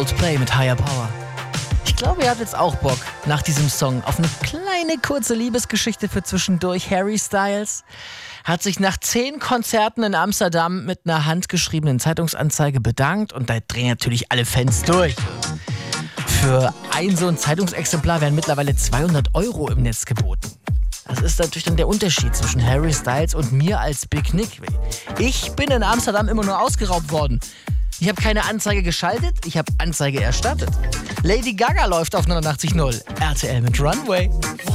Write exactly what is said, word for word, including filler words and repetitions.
Play mit Higher Power. Ich glaube, ihr habt jetzt auch Bock nach diesem Song auf eine kleine, kurze Liebesgeschichte für zwischendurch. Harry Styles hat sich nach zehn Konzerten in Amsterdam mit einer handgeschriebenen Zeitungsanzeige bedankt und da drehen natürlich alle Fans durch. Für ein so ein Zeitungsexemplar werden mittlerweile zweihundert Euro im Netz geboten. Das ist natürlich dann der Unterschied zwischen Harry Styles und mir als Big Nick. Ich bin in Amsterdam immer nur ausgeraubt worden. Ich habe keine Anzeige geschaltet, ich habe Anzeige erstattet. Lady Gaga läuft auf neunundachtzig Komma null. R T L mit Runway.